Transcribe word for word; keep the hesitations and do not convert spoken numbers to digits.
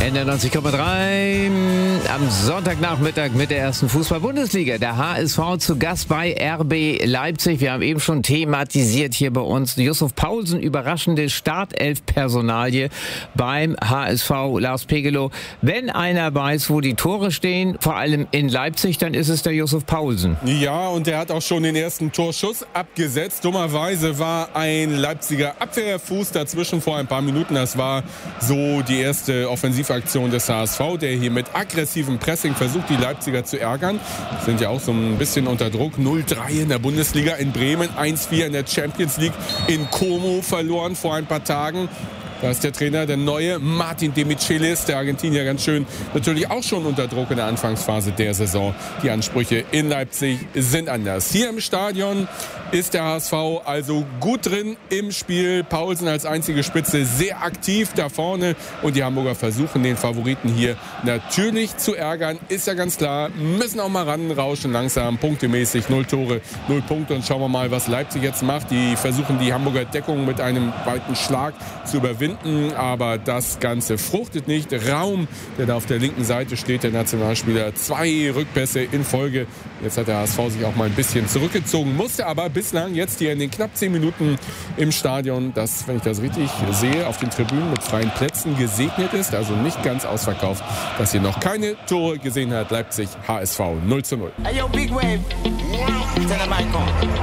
N R neunzig Komma drei am Sonntagnachmittag mit der ersten Fußball-Bundesliga. Der H S V zu Gast bei R B Leipzig. Wir haben eben schon thematisiert hier bei uns. Yussuf Poulsen, überraschende Startelf-Personalie beim H S V. Lars Pegelow, wenn einer weiß, wo die Tore stehen, vor allem in Leipzig, dann ist es der Yussuf Poulsen. Ja, und der hat auch schon den ersten Torschuss abgesetzt. Dummerweise war ein Leipziger Abwehrfuß dazwischen vor ein paar Minuten. Das war so die erste Offensivaktion des H S V, der hier mit aggressivem Pressing versucht, die Leipziger zu ärgern. Sind ja auch so ein bisschen unter Druck. null drei in der Bundesliga in Bremen, eins vier in der Champions League in Como verloren vor ein paar Tagen. Da ist der Trainer, der neue Martin De Michelis, der Argentinier, ganz schön natürlich auch schon unter Druck in der Anfangsphase der Saison. Die Ansprüche in Leipzig sind anders. Hier im Stadion ist der H S V also gut drin im Spiel. Poulsen als einzige Spitze sehr aktiv da vorne. Und die Hamburger versuchen den Favoriten hier natürlich zu ärgern. Ist ja ganz klar, müssen auch mal ranrauschen langsam, punktemäßig. Null Tore, null Punkte. Und schauen wir mal, was Leipzig jetzt macht. Die versuchen die Hamburger Deckung mit einem weiten Schlag zu überwinden. Aber das Ganze fruchtet nicht. Raum, der da auf der linken Seite steht, der Nationalspieler. Zwei Rückpässe in Folge. Jetzt hat der H S V sich auch mal ein bisschen zurückgezogen. Musste aber bislang jetzt hier in den knapp zehn Minuten im Stadion, das, wenn ich das richtig sehe, auf den Tribünen mit freien Plätzen gesegnet ist. Also nicht ganz ausverkauft, dass hier noch keine Tore gesehen hat. Leipzig H S V null zu null. Hey, yo, Big Wave. Tell them I come.